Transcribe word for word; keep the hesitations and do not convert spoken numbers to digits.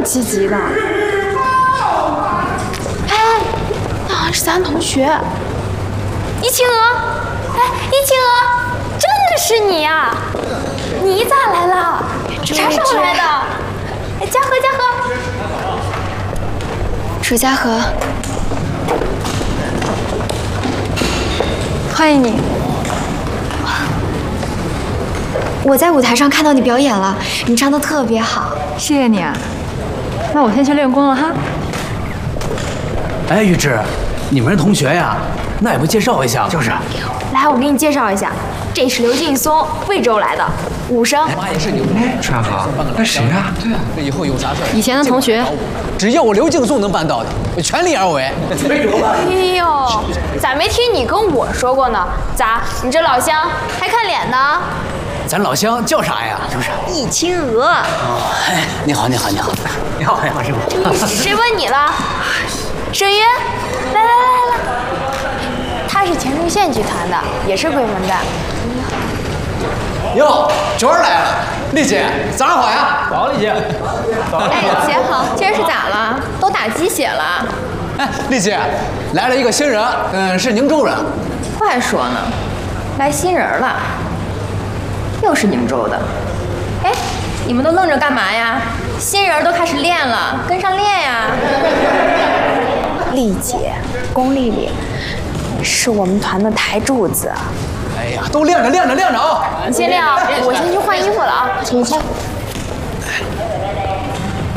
积极的。哎，那好像是咱同学，易清娥。哎，易清娥，真的是你呀、啊！你咋来了？啥时候来的？哎，嘉禾，嘉禾， 楚嘉禾，欢迎你。我在舞台上看到你表演了，你唱得特别好， 谢谢你啊。那我先去练功了哈。 哎，玉芝，你们是同学呀？那也不介绍一下？就是。 来，我给你介绍一下，这是刘劲松，贵州来的武生。 妈也是牛。 楚嘉禾，那谁啊？对啊， 那以后有啥事以前的同学， 只要我刘劲松能办到的，我全力而为。 哎呦，咋没听你跟我说过呢？咋，你这老乡还看脸呢？ 咱老乡叫啥呀？是不是？ 易清娥。 哦，哎，你好，你好，你好，你好，你好，师傅。 谁问你了？沈云，来来来来，他是前列腺剧团的，也是鬼门的。 哟，娟儿来了，丽姐，早上好呀。早，丽姐。 哎，姐好，今儿是咋了？都打鸡血了？ 哎，丽姐，来了一个新人，嗯，是宁州人。 快说呢，来新人了，又是宁州的。哎，你们都愣着干嘛呀？新人都开始练了，跟上练呀。 丽姐，龚丽丽，是我们团的台柱子。 哎呀，都练着练着练着啊！ 你先练啊，我先去换衣服了啊。 楚嘉禾。